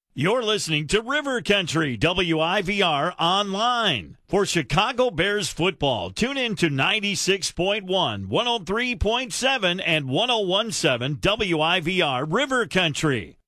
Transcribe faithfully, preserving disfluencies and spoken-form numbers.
You're listening to River Country W I V R online. For Chicago Bears football, tune in to ninety-six point one, one oh three point seven, and one oh one point seven W I V R River Country.